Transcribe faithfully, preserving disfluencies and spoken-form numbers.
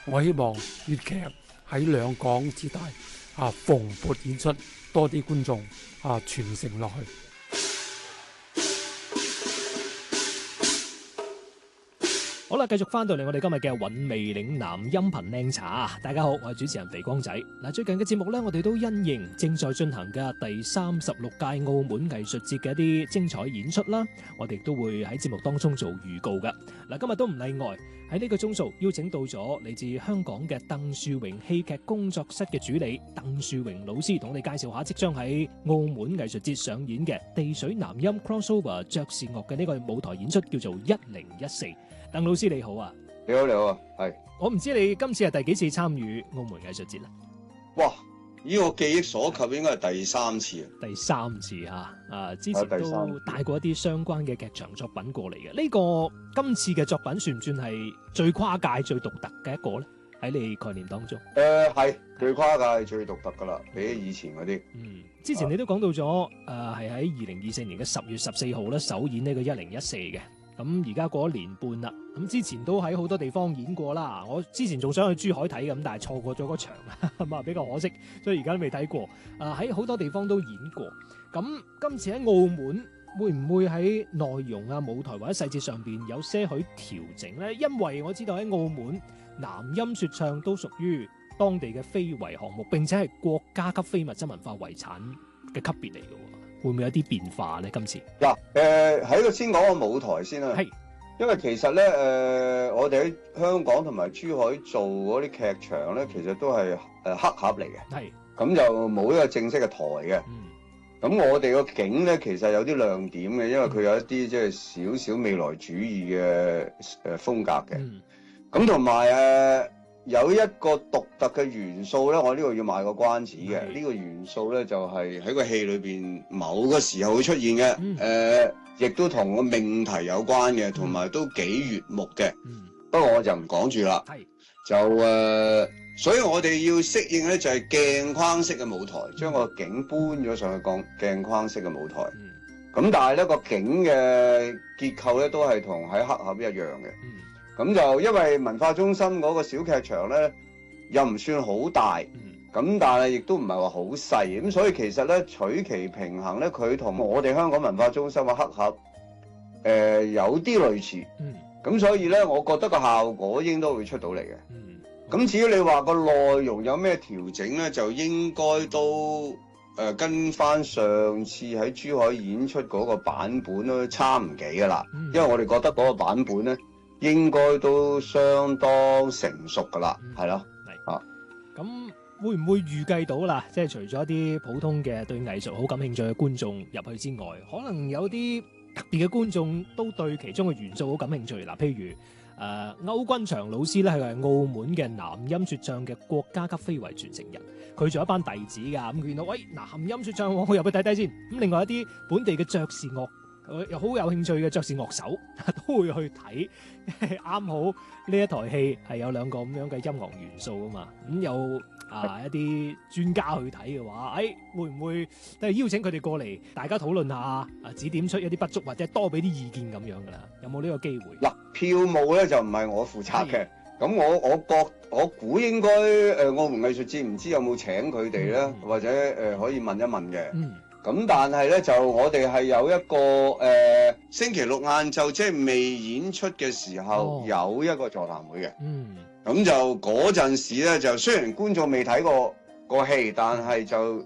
我希望粵劇喺兩港之大啊蓬勃演出，多啲觀眾啊傳承落去。 好啦，繼續翻到嚟我哋今日嘅韻味嶺南音頻靚茶。大家好，我係主持人肥光仔。嗱，最近嘅節目呢，我哋都因應正在進行嘅第三十六屆澳門藝術節嘅一啲精彩演出啦，我哋亦都會喺節目當中做預告㗎。嗱，今日都唔例外，喺呢個鐘數邀請到咗嚟自香港嘅鄧樹榮戲劇工作室嘅主理鄧樹榮老師，同我哋介紹下即將喺澳門藝術節上演嘅地水南音 crossover 爵士樂嘅呢個舞台演出，叫做一零一四。鄧老師你好啊！ 你好，你好啊，係。 我唔知你今次係第幾次參與澳門藝術節啦？ 哇！依我記憶所及，應該係第三次啊！ 第三次嚇，啊之前第三都帶過一啲相關嘅劇場作品過嚟嘅。呢個今次嘅作品算唔算係最跨界、最獨特嘅一個咧？喺你概念當中？ 誒係最跨界、最獨特噶啦，比起以前嗰啲。 嗯，之前你都講到咗，誒係喺二零二四年嘅十月十四號咧首演呢個一零一四嘅。咁而家過咗年半啦，咁之前都喺好多地方演過啦。我之前仲想去珠海睇咁，但係錯過咗嗰場，咁啊比較可惜，所以而家都未睇過。啊喺好多地方都演過。咁今次喺澳門會唔會喺內容啊、舞台或者細節上邊有些許調整呢？因為我知道喺澳門南音說唱都屬於當地嘅非遺項目，並且係國家級非物質文化遺產嘅級別嚟嘅喎。會唔會有啲變化咧？今次嗱，誒喺度先講個舞台先啦。係，因為其實咧，誒、呃、我哋喺香港同埋珠海做嗰啲劇場咧，其實都係誒黑盒嚟嘅。係，咁就冇一個正式嘅台嘅。嗯，咁我哋個景咧，其實有啲亮點嘅，因為佢有一啲即係少少未來主義嘅誒風格嘅。嗯，咁同埋誒。有一個獨特嘅元素咧，我呢度要賣個關子嘅。呢、這個元素咧就係、是、喺個戲裏邊某個時候會出現嘅。誒、嗯呃，亦都同個命題有關嘅，同埋都幾悅目嘅。嗯，不過我就唔講住啦。係，就誒、呃，所以我哋要適應咧，就係、是、鏡框式嘅舞台，將個景搬咗上去講鏡框式嘅舞台。嗯，咁但係咧個景嘅結構咧都係同喺黑盒一樣嘅。嗯。咁就因為文化中心嗰個小劇場咧，又唔算好大，咁、嗯、但係亦都唔係話好細，咁所以其實咧取其平衡咧，佢同我哋香港文化中心嘅黑盒誒、呃、有啲類似，咁、嗯、所以咧，我覺得個效果應該會出到嚟嘅。咁、嗯、至於你話個內容有咩調整咧，就應該都誒、呃、跟翻上次喺珠海演出嗰個版本都差唔幾噶啦，嗯、因為我哋覺得嗰個版本咧。應該都相當成熟噶啦，係、嗯、咯，係啊。 咁會唔會預計到啦？即係除咗一啲普通嘅對藝術好感興趣嘅觀眾入去之外，可能有啲特別嘅觀眾都對其中嘅元素好感興趣。嗱，譬如誒、呃、歐君祥老師咧，係澳門嘅南音說唱嘅國家級非遺傳承人，佢仲有一班弟子噶。咁佢見到喂南音說唱，我入去睇睇先。咁另外一啲本地嘅爵士樂。又好有興趣嘅爵士樂手都會去睇，啱好呢一台戲係有兩個咁樣嘅音樂元素啊嘛，咁有啊一啲專家去睇嘅話，誒、哎、會唔會都係邀請佢哋過嚟，大家討論下啊，指點出一啲不足或者多俾啲意見咁樣噶啦？有冇呢個機會？ 嗱，票務咧就唔係我負責嘅，咁我我覺我估應該誒澳門藝術節唔知有冇請佢哋咧，或者誒、呃、可以問一問嘅。嗯。咁但係咧就我哋係有一個誒、呃、星期六晏晝即係未演出嘅時候、哦、有一個座談會嘅，嗯，咁就嗰陣時咧就雖然觀眾未睇過個戲，但係就